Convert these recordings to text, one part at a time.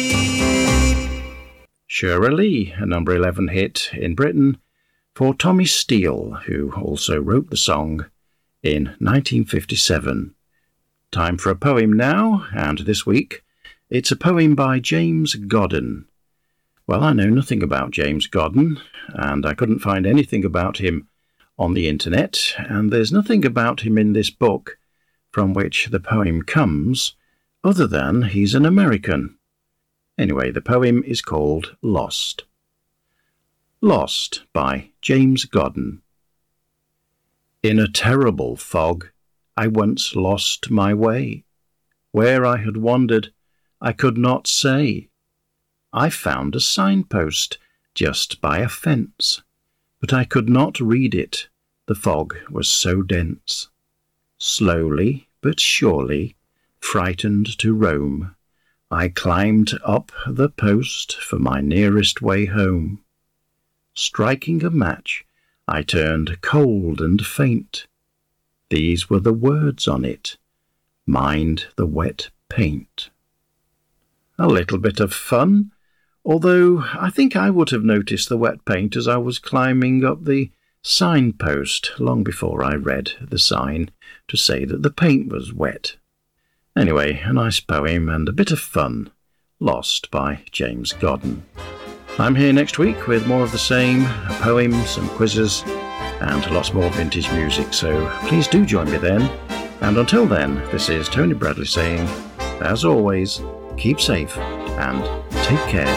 Shirley, a number 11 hit in Britain for Tommy Steele, who also wrote the song in 1957. Time for a poem now, and this week it's a poem by James Godden. Well, I know nothing about James Godden, and I couldn't find anything about him on the internet, and there's nothing about him in this book from which the poem comes, other than he's an American. Anyway, the poem is called Lost. Lost by James Godden. In a terrible fog, I once lost my way. Where I had wandered, I could not say. I found a signpost just by a fence, but I could not read it. The fog was so dense. Slowly but surely, frightened to roam, I climbed up the post for my nearest way home. Striking a match, I turned cold and faint. These were the words on it: mind the wet paint. A little bit of fun, although I think I would have noticed the wet paint as I was climbing up the signpost long before I read the sign to say that the paint was wet. Anyway, a nice poem and a bit of fun. Lost by James Godden. I'm here next week with more of the same, poems and quizzes and lots more vintage music, so please do join me then. And until then, this is Tony Bradley saying, as always, keep safe and take care.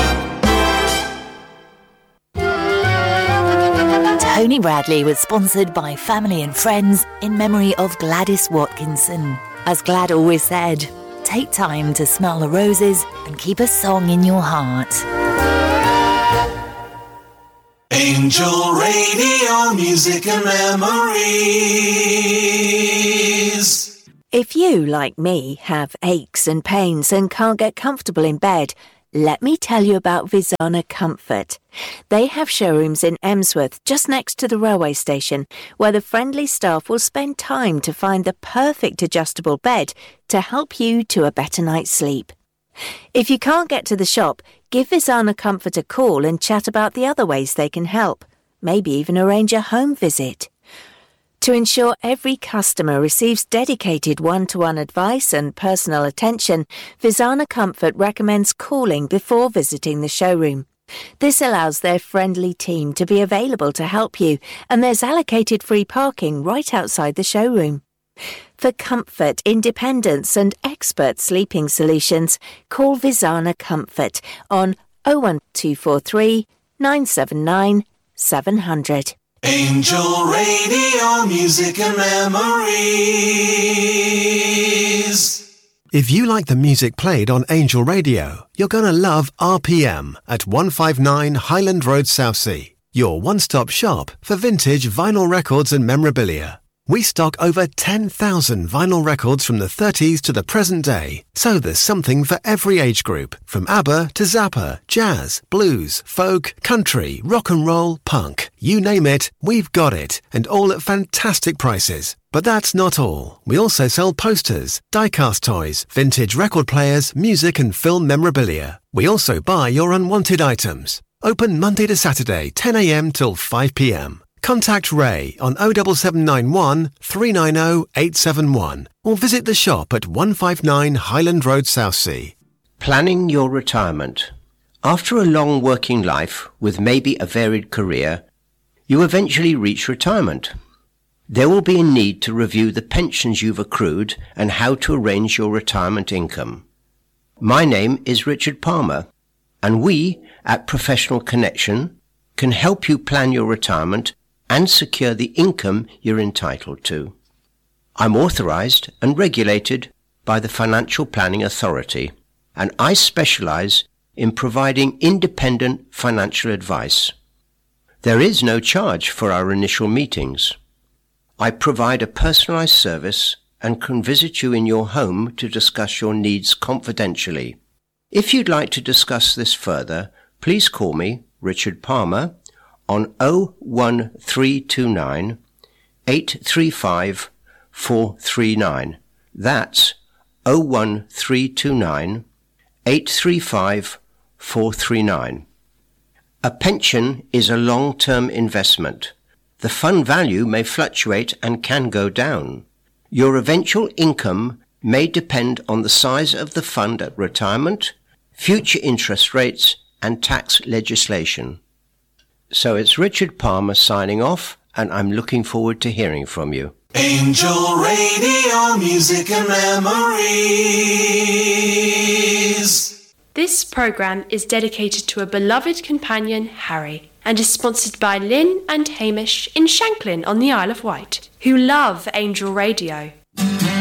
Tony Bradley was sponsored by family and friends in memory of Gladys Watkinson. As Glad always said, take time to smell the roses and keep a song in your heart. Angel Radio, music and memories. If you, like me, have aches and pains and can't get comfortable in bed, let me tell you about Visana Comfort. They have showrooms in Emsworth, just next to the railway station, where the friendly staff will spend time to find the perfect adjustable bed to help you to a better night's sleep. If you can't get to the shop, give Visana Comfort a call and chat about the other ways they can help. Maybe even arrange a home visit. To ensure every customer receives dedicated one-to-one advice and personal attention, Visana Comfort recommends calling before visiting the showroom. This allows their friendly team to be available to help you, and there's allocated free parking right outside the showroom. For comfort, independence and expert sleeping solutions, call Visana Comfort on 01243 979 700. Angel Radio, music and memories. If you like the music played on Angel Radio, you're going to love RPM at 159 Highland Road, Southsea, your one-stop shop for vintage vinyl records and memorabilia. We stock over 10,000 vinyl records from the 30s to the present day, so there's something for every age group, from ABBA to Zappa, jazz, blues, folk, country, rock and roll, punk. You name it, we've got it, and all at fantastic prices. But that's not all. We also sell posters, die-cast toys, vintage record players, music and film memorabilia. We also buy your unwanted items. Open Monday to Saturday, 10 a.m. till 5 p.m. Contact Ray on 07791 390 871 or visit the shop at 159 Highland Road, Southsea. Planning your retirement. After a long working life with maybe a varied career, you eventually reach retirement. There will be a need to review the pensions you've accrued and how to arrange your retirement income. My name is Richard Palmer, and we at Professional Connection can help you plan your retirement and secure the income you're entitled to. I'm authorized and regulated by the Financial Planning Authority, and I specialize in providing independent financial advice. There is no charge for our initial meetings. I provide a personalized service and can visit you in your home to discuss your needs confidentially. If you'd like to discuss this further, please call me, Richard Palmer, on 01329 835 439. That's 01329 835 439. A pension is a long-term investment. The fund value may fluctuate and can go down. Your eventual income may depend on the size of the fund at retirement, future interest rates, and tax legislation. So it's Richard Palmer signing off, and I'm looking forward to hearing from you. Angel Radio, music and memories. This programme is dedicated to a beloved companion, Harry, and is sponsored by Lynn and Hamish in Shanklin on the Isle of Wight, who love Angel Radio.